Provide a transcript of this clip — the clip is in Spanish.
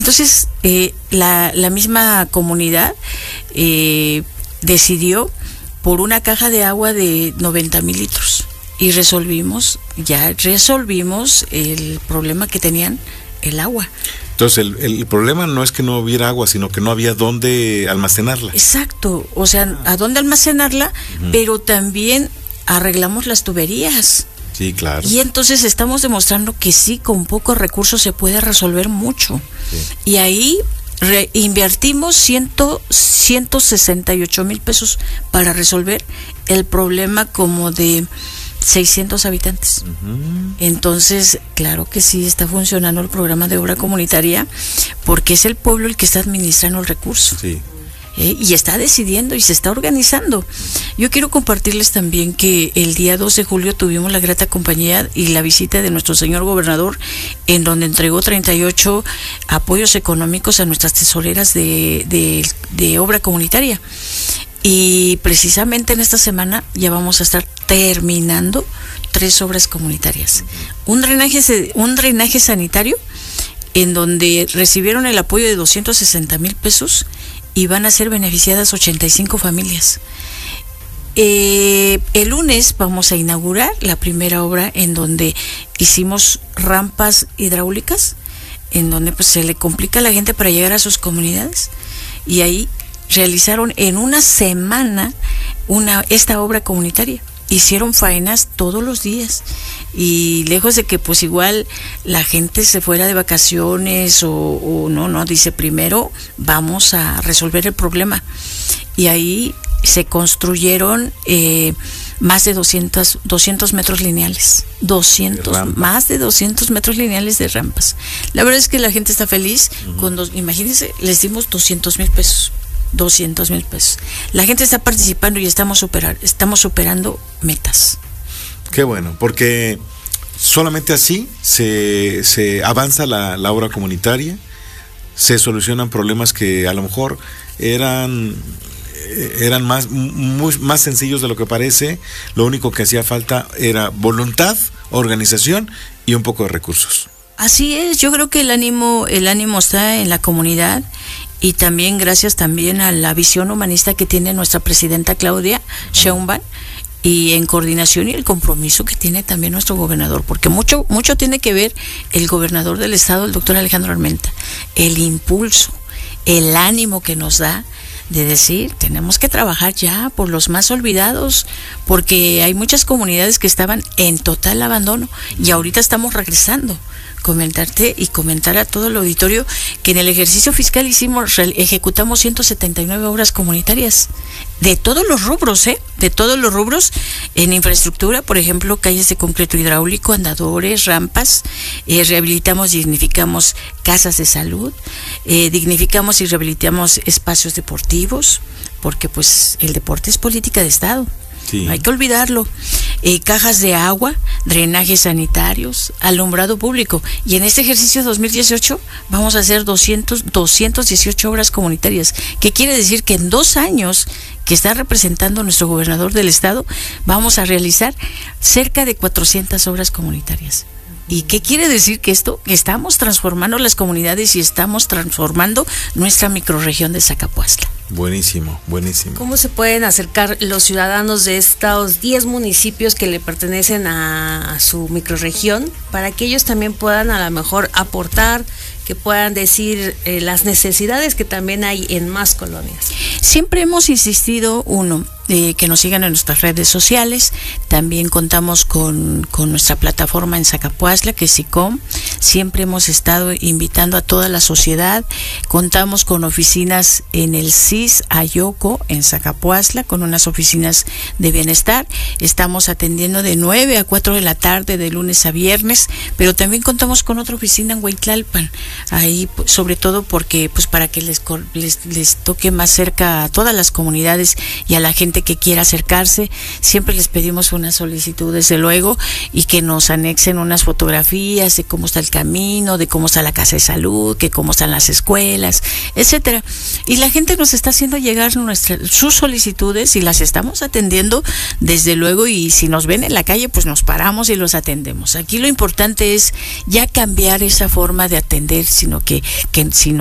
Entonces, la misma comunidad decidió por una caja de agua de 90,000 litros y resolvimos el problema que tenían el agua. Entonces, el problema no es que no hubiera agua, sino que no había dónde almacenarla. Exacto, o sea, a dónde almacenarla, pero también arreglamos las tuberías. Sí, claro. Y entonces estamos demostrando que sí, con pocos recursos se puede resolver mucho. Sí. Y ahí invertimos 168,000 pesos para resolver el problema como de 600 habitantes. Entonces, claro que sí está funcionando el programa de obra comunitaria, porque es el pueblo el que está administrando el recurso. Sí. Y está decidiendo y se está organizando. Yo quiero compartirles también que el día 2 de julio tuvimos la grata compañía y la visita de nuestro señor gobernador, en donde entregó 38 apoyos económicos a nuestras tesoreras de obra comunitaria. Y precisamente en esta semana ya vamos a estar terminando 3 obras comunitarias. Un drenaje sanitario, en donde recibieron el apoyo de 260,000 pesos y van a ser beneficiadas 85 familias. El lunes vamos a inaugurar la primera obra, en donde hicimos rampas hidráulicas, en donde pues se le complica a la gente para llegar a sus comunidades, y ahí realizaron en una semana esta obra comunitaria. Hicieron faenas todos los días, y lejos de que pues igual la gente se fuera de vacaciones o no, dice primero vamos a resolver el problema. Y ahí se construyeron más de 200 metros lineales, más de 200 metros lineales de rampas. La verdad es que la gente está feliz. Imagínense, les dimos 200,000 pesos. 200,000 pesos. La gente está participando y estamos superando metas. Qué bueno, porque solamente así se avanza la obra comunitaria, se solucionan problemas que a lo mejor eran más sencillos de lo que parece. Lo único que hacía falta era voluntad, organización y un poco de recursos. Así es, yo creo que el ánimo está en la comunidad, y también gracias también a la visión humanista que tiene nuestra presidenta Claudia Sheinbaum, y en coordinación y el compromiso que tiene también nuestro gobernador, porque mucho tiene que ver el gobernador del estado, el doctor Alejandro Armenta, el impulso, el ánimo que nos da de decir, tenemos que trabajar ya por los más olvidados, porque hay muchas comunidades que estaban en total abandono y ahorita estamos regresando. Comentarte y comentar a todo el auditorio que en el ejercicio fiscal ejecutamos 179 obras comunitarias de todos los rubros, en infraestructura, por ejemplo, calles de concreto hidráulico, andadores, rampas, rehabilitamos y dignificamos casas de salud, dignificamos y rehabilitamos espacios deportivos, porque pues el deporte es política de Estado. Sí. No hay que olvidarlo. Cajas de agua, drenajes sanitarios, alumbrado público. Y en este ejercicio 2018 vamos a hacer 218 obras comunitarias. ¿Qué quiere decir? Que en 2 años que está representando nuestro gobernador del estado, vamos a realizar cerca de 400 obras comunitarias. ¿Y qué quiere decir? Que estamos transformando las comunidades y estamos transformando nuestra microrregión de Zacapuastla. Buenísimo. ¿Cómo se pueden acercar los ciudadanos de estos 10 municipios que le pertenecen a su microrregión para que ellos también puedan a lo mejor aportar, que puedan decir las necesidades que también hay en más colonias? Siempre hemos insistido, que nos sigan en nuestras redes sociales. También contamos con nuestra plataforma en Zacapuastla, que es SICOM. Siempre hemos estado invitando a toda la sociedad. Contamos con oficinas en el CIS Ayoco, en Zacapuastla, con unas oficinas de bienestar. Estamos atendiendo de 9 a 4 de la tarde, de lunes a viernes, pero también contamos con otra oficina en Hueytlalpan. Ahí, sobre todo porque, pues, para que les toque más cerca a todas las comunidades y a la gente que quiera acercarse. Siempre les pedimos una solicitud, desde luego, y que nos anexen unas fotografías de cómo está el camino, de cómo está la casa de salud, que cómo están las escuelas, etcétera. Y la gente nos está haciendo llegar sus solicitudes y las estamos atendiendo, desde luego, y si nos ven en la calle, pues nos paramos y los atendemos. Aquí lo importante es ya cambiar esa forma de atender sino que